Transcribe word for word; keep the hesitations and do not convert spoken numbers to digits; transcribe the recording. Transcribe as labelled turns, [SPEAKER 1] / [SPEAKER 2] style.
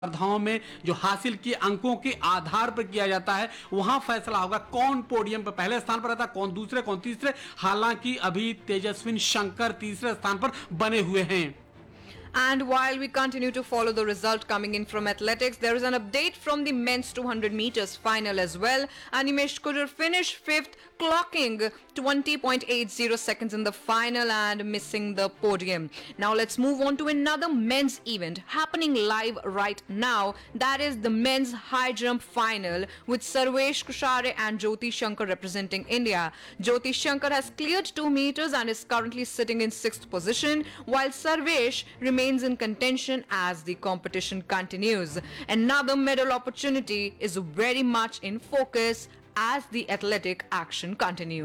[SPEAKER 1] स्पर्धाओं में जो हासिल किए अंकों के आधार पर किया जाता है, वहां फैसला होगा कौन पोडियम पर पहले स्थान पर रहता है, कौन दूसरे, कौन तीसरे। हालांकि अभी तेजस्विन शंकर तीसरे स्थान पर बने हुए हैं।
[SPEAKER 2] And while we continue to follow the result coming in from athletics, there is an update from the men's two hundred meters final as well. Animesh Kurur finished fifth, clocking twenty point eight zero seconds in the final and missing the podium. Now let's move on to another men's event happening live right now. That is the men's high jump final with Sarvesh Kushare and Jyoti Shankar representing India. Jyoti Shankar has cleared two meters and is currently sitting in sixth position, while Sarvesh remains in contention as the competition continues. Another medal opportunity is very much in focus as the athletic action continues.